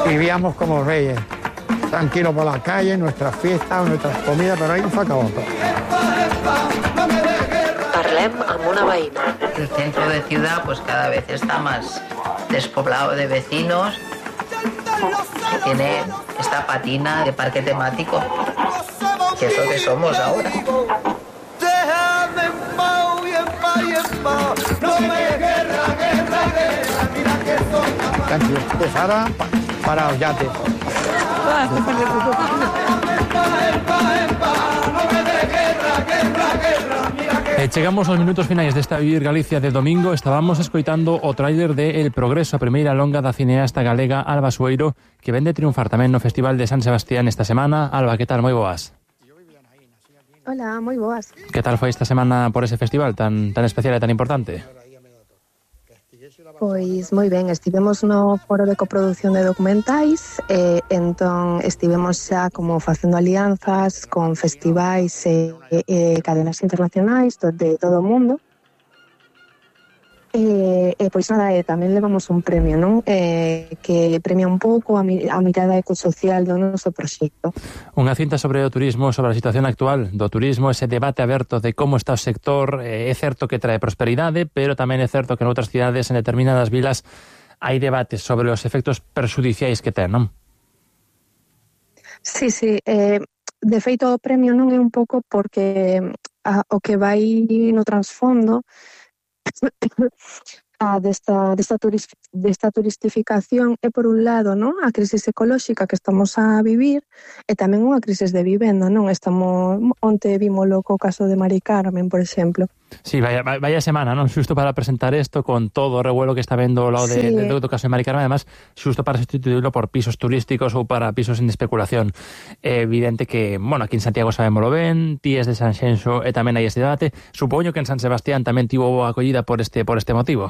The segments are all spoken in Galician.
vivíamos como reyes, tranquilos por la calle, nuestras fiestas, nuestras comidas, pero ahí se acabó todo. Parlem amb una veïna. El centro de ciudad pues cada vez está más despoblado de vecinos. Tiene esta patina de parque temático, que es lo que somos ahora. De Sara para los yates. Chegamos aos minutos finais desta Vivir Galicia de domingo. Estábamos escoitando o tráiler de El Progreso, a primeira longa da cineasta galega Alba Sueiro, que vende triunfar tamén no Festival de San Sebastián esta semana. Alba, que tal? Moi boas. Hola, moi boas. Que tal foi esta semana por ese festival tan especial e tan importante? Pois moi ben, estivemos no foro de coproducción de documentais, entón estivemos xa como facendo alianzas con festivais e cadenas internacionais de todo o mundo. Pois nada, tamén levamos un premio, non? Que premia un pouco a mirada ecosocial do noso proxecto. Unha cinta sobre o turismo, sobre a situación actual do turismo, ese debate aberto de como está o sector. É certo que trae prosperidade, pero tamén é certo que en outras cidades, en determinadas vilas, hai debates sobre os efectos perxudiciais que ten, non? Sí, de feito o premio non é un pouco porque o que vai no trasfondo desta turistificación é por un lado, non, a crisis ecolóxica que estamos a vivir e tamén unha crisis de vivenda, non? Onte vimos co caso de Mari Carmen, por exemplo. Sí, vaya semana, non? Xusto para presentar isto con todo o revuelo que está vendo ao lado do caso de Mari Carmen, además, xusto para sustituirlo por pisos turísticos ou para pisos en especulación. É evidente que, bueno, aquí en Santiago sabémolo ben, ti es de Sanxenxo e tamén hai este debate. Supoño que en San Sebastián tamén tivo boa acollida por este motivo.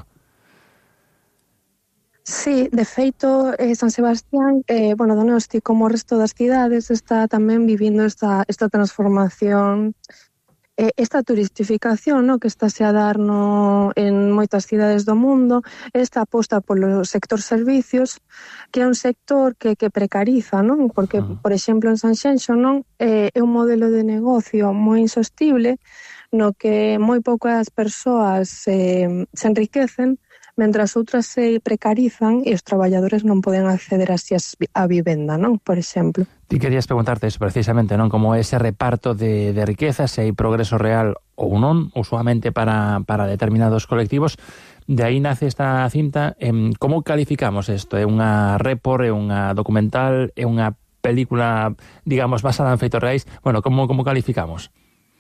Sí, de feito, San Sebastián, Donosti, como o resto das cidades, está tamén vivindo esta transformación, esta turistificación, no, que estáse a dar en moitas cidades do mundo, esta aposta polo sector servicios, que é un sector que precariza, non? Porque, por exemplo, en Sanxenxo, non, é un modelo de negocio moi insostible, no que moi poucas persoas se enriquecen, mentras outras se precarizan e os traballadores non poden acceder así a vivenda, non? Por exemplo. Ti querías preguntarte eso precisamente, non? Como ese reparto de riquezas, se hai progreso real ou non, usualmente para determinados colectivos. De aí nace esta cinta. Como calificamos isto? É unha report, é unha documental, é unha película, digamos, basada en feitos reais? Bueno, como calificamos?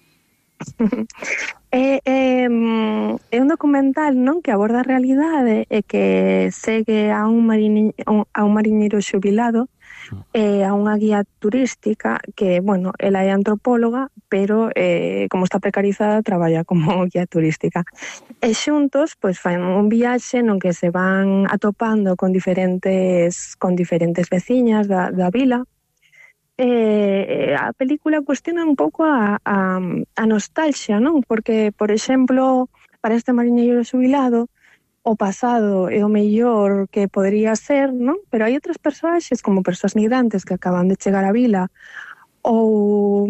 É un documental, non, que aborda a realidade e que segue a un mariñeiro xubilado e a unha guía turística que, bueno, ela é antropóloga, pero como está precarizada traballa como guía turística. E xuntos, pois, fan un viaxe non que se van atopando con diferentes veciñas da vila. A película cuestiona un pouco a nostalgia, non? Porque, por exemplo, para este mariñeiro xubilado, o pasado é o mellor que podería ser, non? Pero hai outras persoaxes, como persoas migrantes que acaban de chegar á vila, ou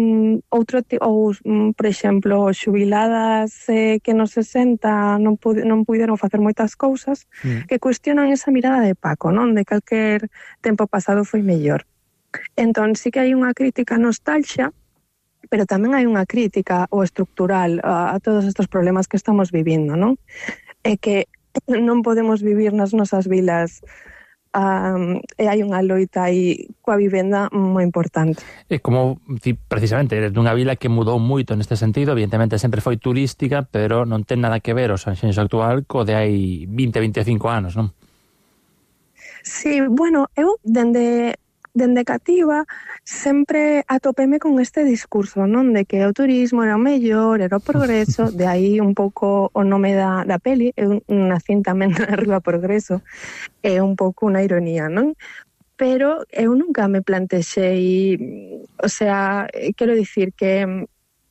por exemplo, xubiladas que nos 60 non puderon facer moitas cousas, que cuestionan esa mirada de Paco, non? De calquer tempo pasado foi mellor. Entón, sí que hai unha crítica a nostalgia, pero tamén hai unha crítica o estructural a todos estes problemas que estamos vivindo, non? É que non podemos vivir nas nosas vilas e hai unha loita aí coa vivenda moi importante. É como, precisamente, eres dunha vila que mudou moito neste sentido, evidentemente sempre foi turística, pero non ten nada que ver o Sanxenxo actual co de hai 20-25 anos, non? Sí, bueno, eu dende cativa sempre atopeme con este discurso, non? De que o turismo era o mellor, era o progreso, de aí un pouco o nome da peli, eu nacín tamén na Rúa Progreso, é un pouco unha ironía, non? Pero eu nunca me plantexei, o sea, quero dicir que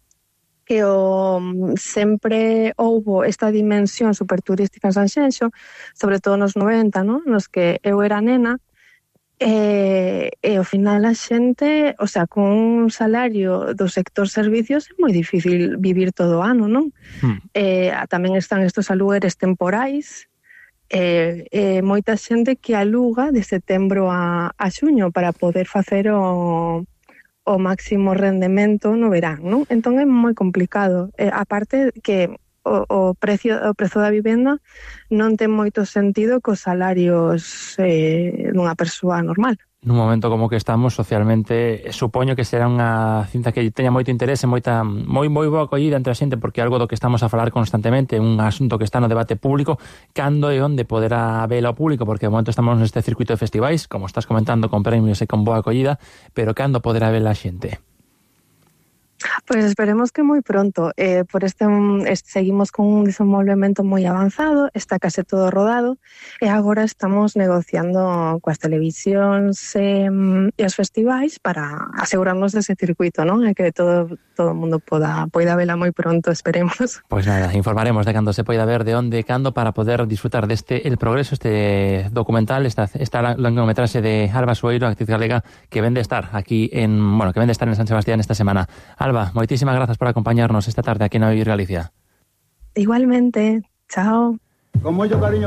sempre houbo esta dimensión superturística en Sanxenxo, sobre todo nos 90, non? Nos que eu era nena, E ao final a xente, o sea, con un salario do sector servicios é moi difícil vivir todo o ano, non? Tamén están estos alugueres temporais, moita xente que aluga de setembro a xuño para poder facer o máximo rendemento no verán, non? Entón é moi complicado. Aparte que o prezo da vivenda non ten moito sentido cos salarios dunha persoa normal. Nun momento como que estamos socialmente, supoño que será unha cinta que teña moito interese, moi boa acollida entre a xente, porque é algo do que estamos a falar constantemente, un asunto que está no debate público. Cando e onde poderá vela ao público? Porque de momento estamos neste circuito de festivais, como estás comentando, con premios e con boa acollida, pero cando poderá vela a xente? Pois esperemos que moi pronto. Por seguimos con un desenvolvemento moi avanzado, está case todo rodado e agora estamos negociando coas televisións e os festivais para asegurarnos dese circuito, non? E que todo o mundo poida vela moi pronto, esperemos. Pois nada, informaremos de cando se poida ver, de onde e cando, para poder disfrutar deste El Progreso, este documental, esta longometraxe de Alba Sueiro, actriz galega, que vende estar aquí en San Sebastián esta semana. Alba, moitísimas grazas por acompañarnos esta tarde aquí na Vivir Galicia. Igualmente, chao. Con moito cariño.